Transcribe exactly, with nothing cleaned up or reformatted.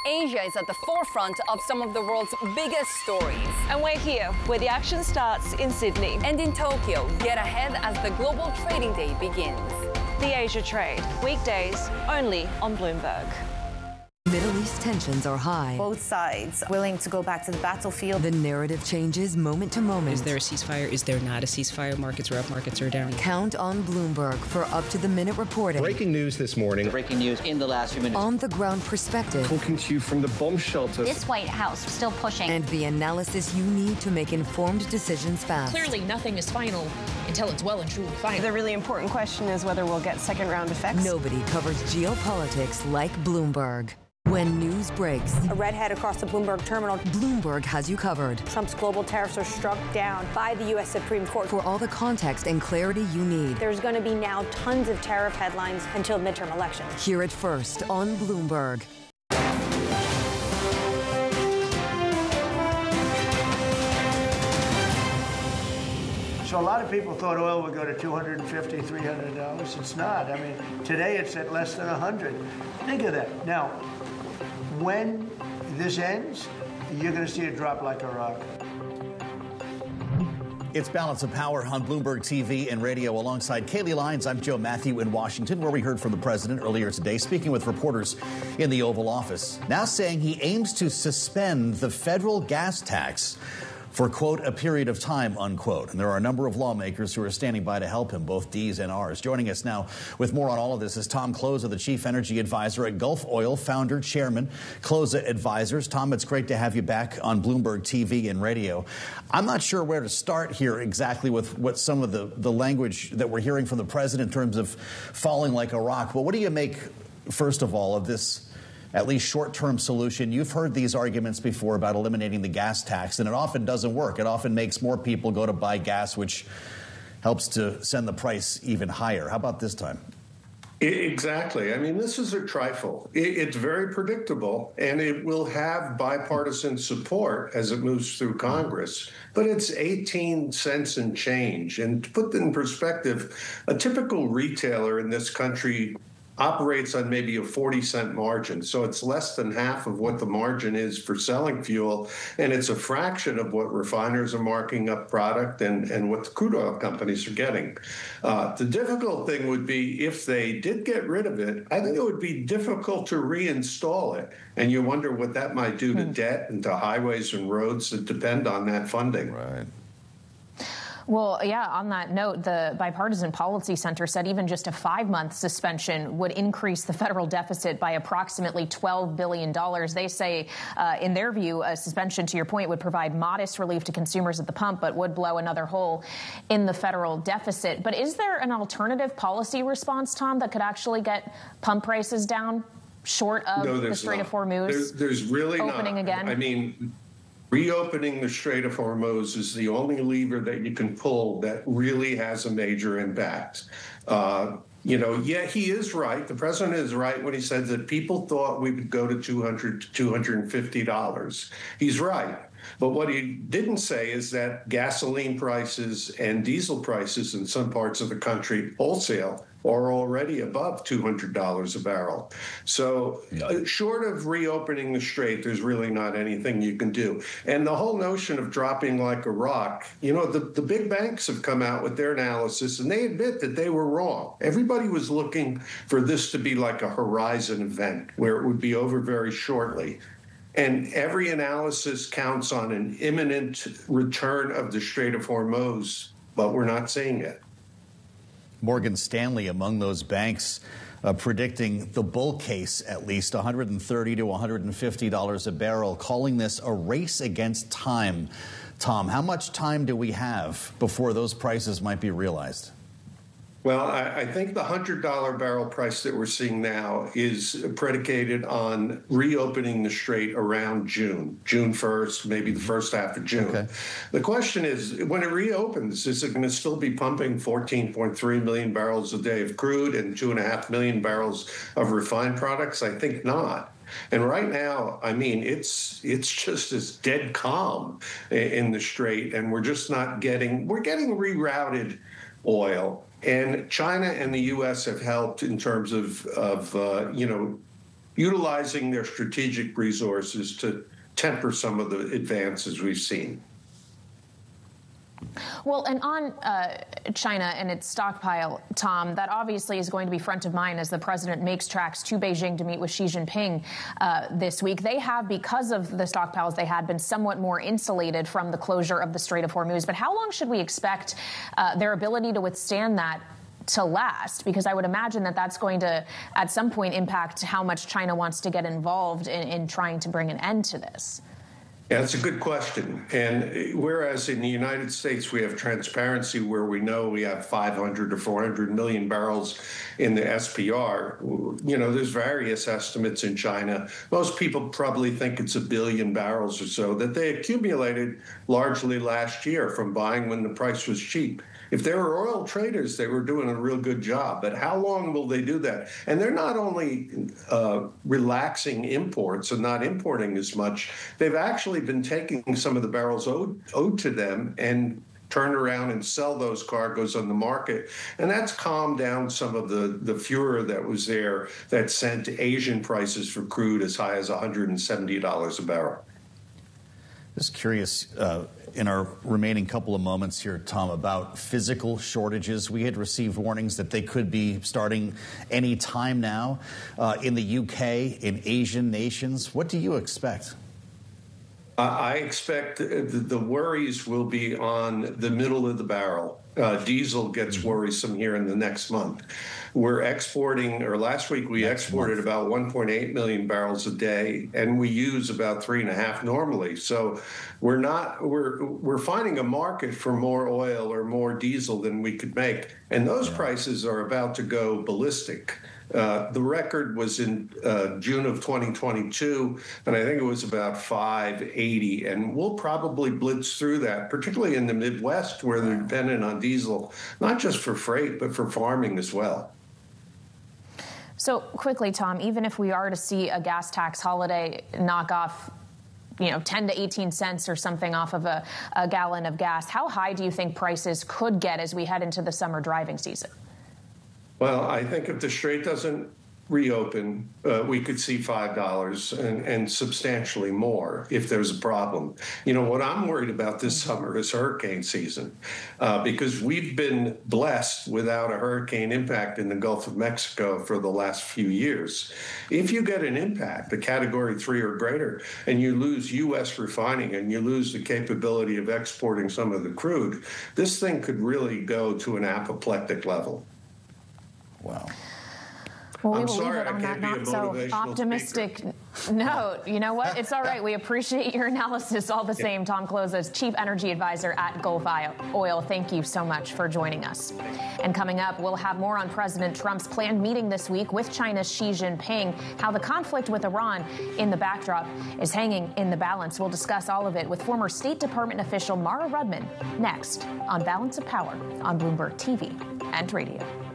Asia is at the forefront of some of the world's biggest stories. And we're here, where the action starts in Sydney. And in Tokyo, get ahead as the global trading day begins. The Asia Trade, weekdays only on Bloomberg. Middle East tensions are high. Both sides willing to go back to the battlefield. The narrative changes moment to moment. Is there a ceasefire? Is there not a ceasefire? Markets are up, markets are down. Count on Bloomberg for up-to-the-minute reporting. Breaking news this morning. Breaking news in the last few minutes. On-the-ground perspective. Talking to you from the bomb shelter. This White House still pushing. And the analysis you need to make informed decisions fast. Clearly, nothing is final until it's well and truly final. The really important question is whether we'll get second-round effects. Nobody covers geopolitics like Bloomberg. When news breaks, a redhead across the Bloomberg terminal. Bloomberg has you covered. Trump's global tariffs are struck down by the U S Supreme Court. For all the context and clarity you need. There's going to be now tons of tariff headlines until midterm elections. Hear it first on Bloomberg. So a lot of people thought oil would go to two hundred fifty dollars, three hundred dollars. It's not. I mean, today it's at less than one hundred dollars. Think of that. Now, when this ends, you're going to see it drop like a rock. It's Balance of Power on Bloomberg T V and radio alongside Kaylee Lyons. I'm Joe Matthew in Washington, where we heard from the president earlier today, speaking with reporters in the Oval Office, now saying he aims to suspend the federal gas tax for, quote, a period of time, unquote. And there are a number of lawmakers who are standing by to help him, both D's and R's. Joining us now with more on all of this is Tom Kloza, the Chief Energy Advisor at Gulf Oil, founder, chairman, Kloza Advisors. Tom, it's great to have you back on Bloomberg T V and radio. I'm not sure where to start here exactly with what some of the, the language that we're hearing from the president in terms of falling like a rock. But what do you make, first of all, of this at least short-term solution? You've heard these arguments before about eliminating the gas tax, and it often doesn't work. It often makes more people go to buy gas, which helps to send the price even higher. How about this time? Exactly. I mean, this is a trifle. It's very predictable, and it will have bipartisan support as it moves through Congress. But it's eighteen cents and change. And to put that in perspective, a typical retailer in this country operates on maybe a forty cent margin. So it's less than half of what the margin is for selling fuel, and it's a fraction of what refiners are marking up product and, and what the crude oil companies are getting. Uh, the difficult thing would be if they did get rid of it, I think it would be difficult to reinstall it. And you wonder what that might do to hmm. debt and to highways and roads that depend on that funding. Right. Well, yeah, on that note, the Bipartisan Policy Center said even just a five-month suspension would increase the federal deficit by approximately twelve billion dollars. They say, uh, in their view, a suspension, to your point, would provide modest relief to consumers at the pump, but would blow another hole in the federal deficit. But is there an alternative policy response, Tom, that could actually get pump prices down short of no, the Strait not. of Hormuz There's, there's really opening not. again? I mean, reopening the Strait of Hormuz is the only lever that you can pull that really has a major impact. Uh, you know, yeah, he is right. The president is right when he says that people thought we would go to two hundred to two hundred fifty dollars. He's right. But what he didn't say is that gasoline prices and diesel prices in some parts of the country, wholesale, are already above two hundred dollars a barrel. So uh, short of reopening the strait, there's really not anything you can do. And the whole notion of dropping like a rock, you know, the, the big banks have come out with their analysis, and they admit that they were wrong. Everybody was looking for this to be like a horizon event where it would be over very shortly. And every analysis counts on an imminent return of the Strait of Hormuz, but we're not seeing it. Morgan Stanley among those banks uh, predicting the bull case, at least one hundred thirty to one hundred fifty dollars a barrel, calling this a race against time. Tom, how much time do we have before those prices might be realized? Well, I, I think the one hundred dollar barrel price that we're seeing now is predicated on reopening the strait around June, June first, maybe the first half of June. Okay. The question is, when it reopens, is it going to still be pumping fourteen point three million barrels a day of crude and two and a half million barrels of refined products? I think not. And right now, I mean, it's it's just as dead calm in the strait, and we're just not getting, we're getting rerouted oil. And China and the U S have helped in terms of, of uh, you know, utilizing their strategic resources to temper some of the advances we've seen. Well, and on uh, China and its stockpile, Tom, that obviously is going to be front of mind as the president makes tracks to Beijing to meet with Xi Jinping uh, this week. They have, because of the stockpiles they had, been somewhat more insulated from the closure of the Strait of Hormuz. But how long should we expect uh, their ability to withstand that to last? Because I would imagine that that's going to, at some point, impact how much China wants to get involved in, in trying to bring an end to this. Yeah, that's a good question. And whereas in the United States we have transparency where we know we have five hundred or four hundred million barrels in the S P R, you know, there's various estimates in China. Most people probably think it's a billion barrels or so that they accumulated largely last year from buying when the price was cheap. If they were oil traders, they were doing a real good job. But how long will they do that? And they're not only uh, relaxing imports and not importing as much, they've actually been taking some of the barrels owed, owed to them and turn around and sell those cargoes on the market. And that's calmed down some of the, the furor that was there that sent Asian prices for crude as high as one hundred seventy dollars a barrel. Just curious, uh, in our remaining couple of moments here, Tom, about physical shortages. We had received warnings that they could be starting any time now uh, in the U K, in Asian nations. What do you expect? I expect the worries will be on the middle of the barrel. Uh, diesel gets worrisome here in the next month. We're exporting, or last week we next exported month. about one point eight million barrels a day, and we use about three and a half normally. So we're not we're we're finding a market for more oil or more diesel than we could make, and those yeah. prices are about to go ballistic. Uh, the record was in uh, June of twenty twenty-two, and I think it was about five eighty. And we'll probably blitz through that, particularly in the Midwest, where they're dependent on diesel, not just for freight, but for farming as well. So quickly, Tom, even if we are to see a gas tax holiday knock off, you know, ten to eighteen cents or something off of a, a gallon of gas, how high do you think prices could get as we head into the summer driving season? Well, I think if the Strait doesn't reopen, uh, we could see five dollars and, and substantially more if there's a problem. You know, what I'm worried about this summer is hurricane season, uh, because we've been blessed without a hurricane impact in the Gulf of Mexico for the last few years. If you get an impact, a category three or greater, and you lose U S refining and you lose the capability of exporting some of the crude, this thing could really go to an apoplectic level. Wow. Well, we I'm will sorry, leave it on that not so optimistic speaker. note. You know what? It's all right. We appreciate your analysis all the same. Tom Closes, Chief Energy Advisor at Gulf Oil. Thank you so much for joining us. And coming up, we'll have more on President Trump's planned meeting this week with China's Xi Jinping, how the conflict with Iran in the backdrop is hanging in the balance. We'll discuss all of it with former State Department official Mara Rudman next on Balance of Power on Bloomberg T V and Radio.